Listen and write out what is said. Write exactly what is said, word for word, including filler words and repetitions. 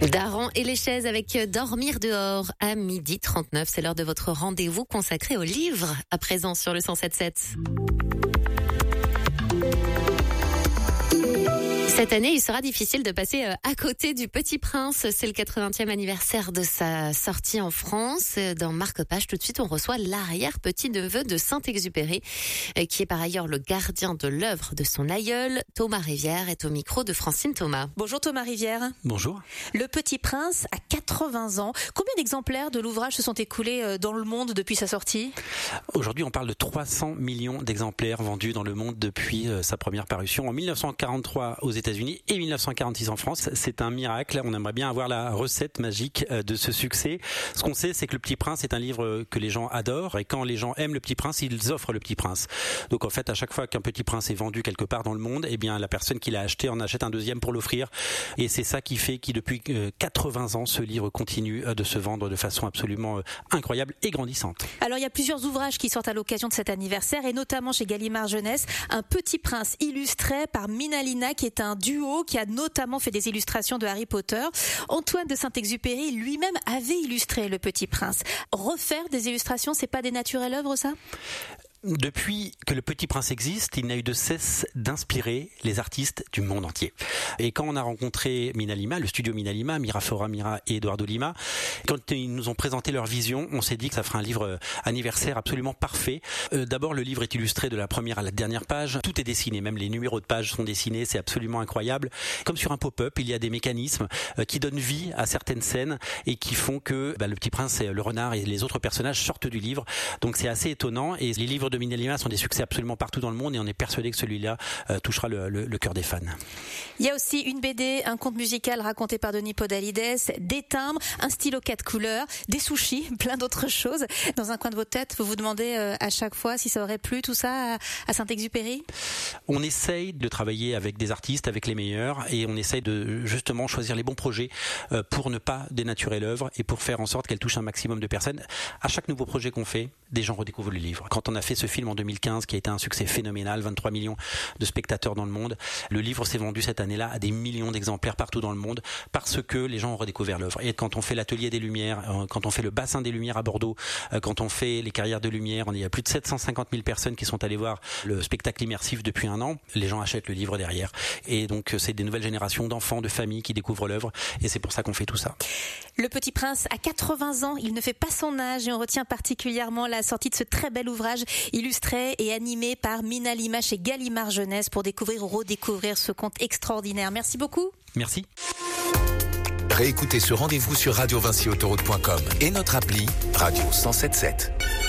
Daran et les chaises avec Dormir dehors à midi trente-neuf. C'est l'heure de votre rendez-vous consacré au livre, à présent sur le cent sept virgule sept. Cette année, il sera difficile de passer à côté du Petit Prince. C'est le quatre-vingtième anniversaire de sa sortie en France. Dans Marque-Page, tout de suite, on reçoit l'arrière-petit-neveu de Saint-Exupéry, qui est par ailleurs le gardien de l'œuvre de son aïeul. Thomas Rivière est au micro de Francine Thomas. Bonjour Thomas Rivière. Bonjour. Le Petit Prince a quatre-vingts ans. Combien d'exemplaires de l'ouvrage se sont écoulés dans le monde depuis sa sortie ? Aujourd'hui, on parle de trois cents millions d'exemplaires vendus dans le monde depuis sa première parution en mille neuf cent quarante-trois aux États-Unis et mille neuf cent quarante-six en France. C'est un miracle. On aimerait bien avoir la recette magique de ce succès. Ce qu'on sait, c'est que Le Petit Prince est un livre que les gens adorent, et quand les gens aiment Le Petit Prince, ils offrent Le Petit Prince. Donc en fait, à chaque fois qu'un Petit Prince est vendu quelque part dans le monde, eh bien la personne qui l'a acheté en achète un deuxième pour l'offrir. Et c'est ça qui fait que depuis quatre-vingts ans, ce livre continue de se vendre de façon absolument incroyable et grandissante. Alors il y a plusieurs ouvrages qui sortent à l'occasion de cet anniversaire, et notamment chez Gallimard Jeunesse, Un Petit Prince illustré par Minalina, qui est un duo qui a notamment fait des illustrations de Harry Potter. Antoine de Saint-Exupéry lui-même avait illustré Le Petit Prince. Refaire des illustrations, c'est pas dénaturer l'œuvre, ça ? Depuis que Le Petit Prince existe, il n'a eu de cesse d'inspirer les artistes du monde entier. Et quand on a rencontré Minalima, le studio Minalima, Miraflora Mira et Eduardo Lima, quand ils nous ont présenté leur vision, on s'est dit que ça ferait un livre anniversaire absolument parfait. Euh, d'abord, le livre est illustré de la première à la dernière page. Tout est dessiné, même les numéros de pages sont dessinés, c'est absolument incroyable. Comme sur un pop-up, il y a des mécanismes euh, qui donnent vie à certaines scènes et qui font que bah, Le Petit Prince, le renard et les autres personnages sortent du livre. Donc c'est assez étonnant, et les livres de Minalima sont des succès absolument partout dans le monde, et on est persuadé que celui-là euh, touchera le, le, le cœur des fans. Il y a aussi une B D, un conte musical raconté par Denis Podalides, des timbres, un stylo quatre couleurs, des sushis, plein d'autres choses. Dans un coin de votre tête, vous vous demandez euh, à chaque fois si ça aurait plu tout ça à, à Saint-Exupéry ? On essaye de travailler avec des artistes, avec les meilleurs, et on essaye de justement choisir les bons projets euh, pour ne pas dénaturer l'œuvre et pour faire en sorte qu'elle touche un maximum de personnes. À chaque nouveau projet qu'on fait, des gens redécouvrent le livre. Quand on a fait ce film en deux mille quinze, qui a été un succès phénoménal, vingt-trois millions de spectateurs dans le monde, le livre s'est vendu cette année-là à des millions d'exemplaires partout dans le monde, parce que les gens ont redécouvert l'œuvre. Et quand on fait l'atelier des Lumières, quand on fait le bassin des Lumières à Bordeaux, quand on fait les carrières de Lumière, il y a plus de sept cent cinquante mille personnes qui sont allées voir le spectacle immersif depuis un an. Les gens achètent le livre derrière. Et donc c'est des nouvelles générations d'enfants, de familles qui découvrent l'œuvre, et c'est pour ça qu'on fait tout ça. Le Petit Prince a quatre-vingts ans, il ne fait pas son âge, et on retient particulièrement la sortie de ce très bel ouvrage illustré et animé par Minalima chez Gallimard Jeunesse, pour découvrir ou redécouvrir ce conte extraordinaire. Merci beaucoup. Merci. Réécoutez ce rendez-vous sur radio vinci autoroute point com et notre appli Radio cent sept virgule sept.